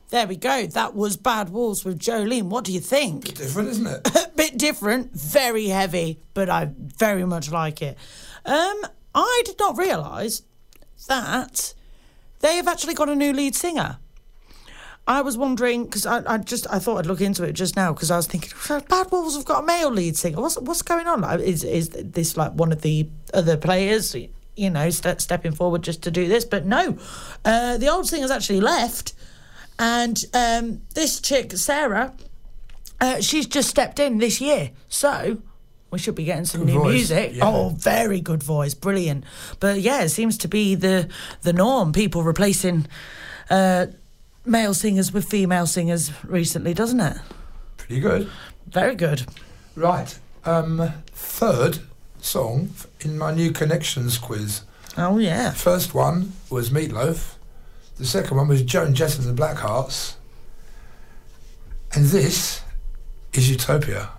There we go. That was Bad Wolves with Jolene. What do you think? Bit different, isn't it? Bit different, very heavy, but I very much like it. I did not realise that they have actually got a new lead singer. I was wondering, because I thought I'd look into it just now, because I was thinking, Bad Wolves have got a male lead singer. What's going on? Is this like one of the other players, stepping forward just to do this? But no, the old singer's actually left. And this chick, Sarah, she's just stepped in this year. So we should be getting some new music. Yeah. Oh, very good voice. Brilliant. But yeah, it seems to be the norm. People replacing male singers with female singers recently, doesn't it? Pretty good. Very good. Right. Third song in my new Connections quiz. Oh, yeah. First one was Meatloaf. The second one was Joan Jett and the Blackhearts. And this is Utopia.